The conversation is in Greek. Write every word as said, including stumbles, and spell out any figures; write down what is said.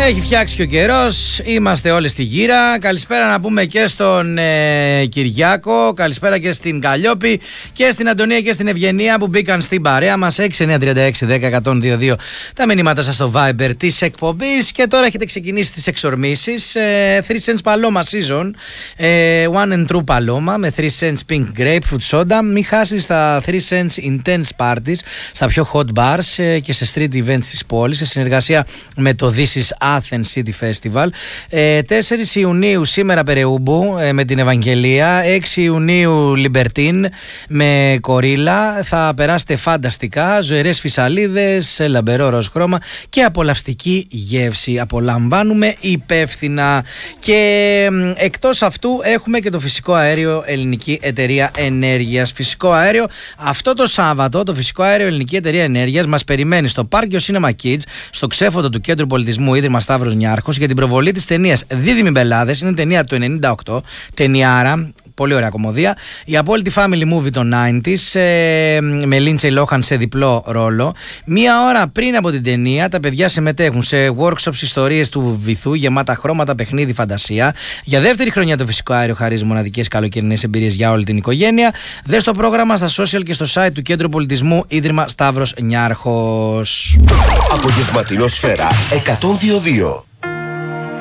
Έχει φτιάξει και ο καιρός, είμαστε όλοι στη γύρα. Καλησπέρα να πούμε και στον ε, Κυριάκο, καλησπέρα και στην Καλλιόπη και στην Αντωνία και στην Ευγενία που μπήκαν στην παρέα μας. έξι εννιά τρία έξι δέκα εκατόν δύο δύο τα μηνύματα σας στο Viber της εκπομπής. Και τώρα έχετε ξεκινήσει τις εξορμήσεις. ε, Three Cents Paloma Season, ε, One and True Paloma με Three Cents Pink Grapefruit Soda. Μην χάσεις τα Three Cents Intense Parties στα πιο hot bars ε, και σε street events της πόλης σε συνεργασία με το This is Athens City Festival. ε, τέσσερις Ιουνίου σήμερα Περεούμπου ε, με την Ευαγγελία. έξι Ιουνίου Λιμπερτίν με Κορίλα. Θα περάσετε φανταστικά. Ζωηρές φυσαλίδες, λαμπερό ροζ χρώμα και απολαυστική γεύση. Απολαμβάνουμε υπεύθυνα. Και ε, εκτός αυτού έχουμε και το φυσικό αέριο Ελληνική Εταιρεία Ενέργειας. Φυσικό αέριο αυτό το Σάββατο. Το φυσικό αέριο Ελληνική Εταιρεία Ενέργειας μας περιμένει στο Πάρκιο Cinema Kids, στο ξέφωτο του Κέντρου Πολιτισμού Ίδρυμα Σταύρος Νιάρχος, για την προβολή της ταινίας Δίδυμοι Μπελάδες. Είναι ταινία του ενενήντα οκτώ, ταινιάρα, πολύ ωραία κομμωδία. Η απόλυτη family movie των ενενήντα ε, με Lindsay Lohan σε διπλό ρόλο. Μία ώρα πριν από την ταινία τα παιδιά συμμετέχουν σε workshops, ιστορίες του βυθού, γεμάτα χρώματα, παιχνίδι, φαντασία. Για δεύτερη χρονιά το φυσικό αέριο χαρίζει μοναδικές καλοκαιρινές εμπειρίες για όλη την οικογένεια. Δες το πρόγραμμα στα social και στο site του Κέντρου Πολιτισμού Ίδρυμα Σταύρος Νιάρχος. Απογευματινό Σφαίρα εκατόν δύο δύο.